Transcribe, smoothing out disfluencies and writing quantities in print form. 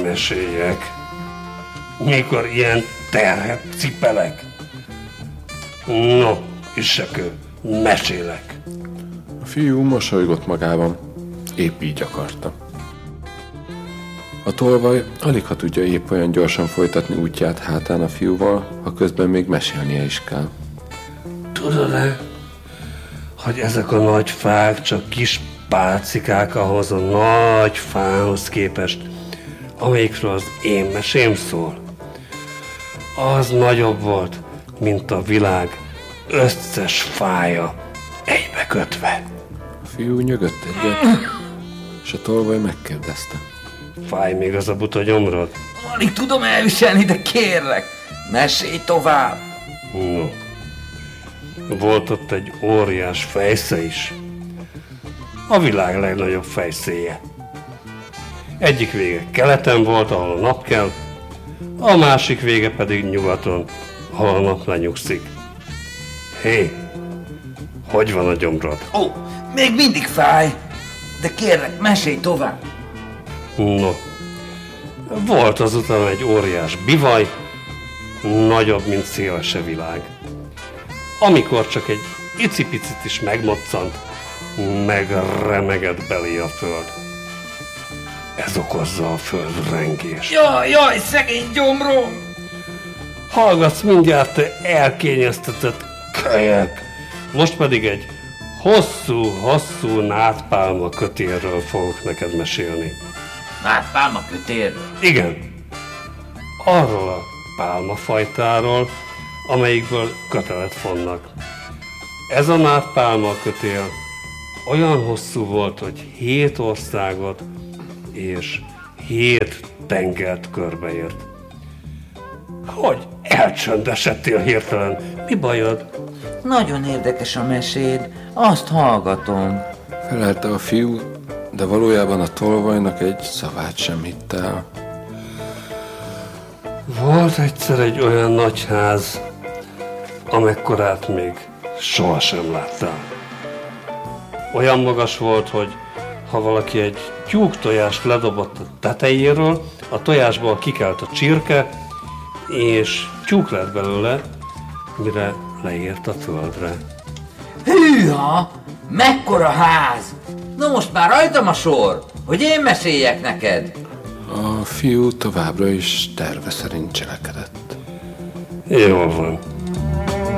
meséljek, mikor ilyen terhet cipelek. No, Issakő, mesélek. A fiú mosolygott magában, épp így akarta. A tolvaj alig ha tudja épp olyan gyorsan folytatni útját hátán a fiúval, ha közben még mesélnie is kell. Tudod-e, hogy ezek a nagy fák csak kis pálcikák ahhoz a nagy fához képest, amelyikről az én mesém szól? Az nagyobb volt, mint a világ összes fája egybekötve. A fiú nyögött egyet, és a tolvaj megkérdezte. Fáj még az a buta gyomrod? Alig tudom elviselni, de kérlek, mesélj tovább. No. Volt ott egy óriás fejsze is. A világ legnagyobb fejszéje. Egyik vége keleten volt, ahol a nap kell, a másik vége pedig nyugaton, ahol a nap lenyugszik. Hé, hogy van a gyomrod? Ó, még mindig fáj, de kérlek, mesélj tovább. No, volt azután egy óriás bivaj, nagyobb, mint szélese világ. Amikor csak egy icipicit is megmoccant, megremegett belé a föld. Ez okozza a földrengést. Jaj, szegény gyomrom! Hallgatsz mindjárt, te elkényeztetett kölyök! Most pedig egy hosszú nátpálma kötélről fogok neked mesélni. Nátpálma kötélről? Igen, arról a pálmafajtáról, amelyikből kötelet fonnak. Ez a nátpálma kötél olyan hosszú volt, hogy 7 országot és 7 tengert körbeért. Hogy elcsöndesedtél hirtelen? Mi bajod? Nagyon érdekes a meséd, azt hallgatom. Felelte a fiú, de valójában a tolvajnak egy szavát sem hitt el. Volt egyszer egy olyan nagy ház, amekkorát még sohasem láttál. Olyan magas volt, hogy ha valaki egy tyúktojást ledobott a tetejéről, a tojásból kikelt a csirke, és tyúk lett belőle, mire leért a földre. Hűha! Mekkora ház! Na most már rajtam a sor, hogy én meséljek neked. A fiú továbbra is terve szerint cselekedett. Jól van.